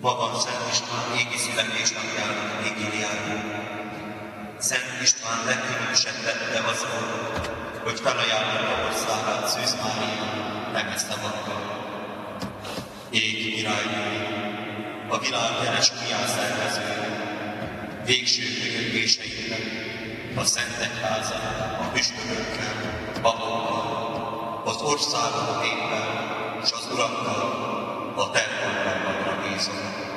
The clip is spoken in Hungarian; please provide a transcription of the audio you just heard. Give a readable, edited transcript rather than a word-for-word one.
Maga Szent István égi születésnapjának vigíliáján. Szent István legkülönösebb tette az volt, hogy felajánlotta országát Szűz Mária lemezszavakkal. Ég királynői, a világ jeles újjászervezője, végső könyörgéseinkben, a Szentek házán, a püspökökkel, papokkal, az országok népvel, és az urakkal, a te oltalmadra bízom.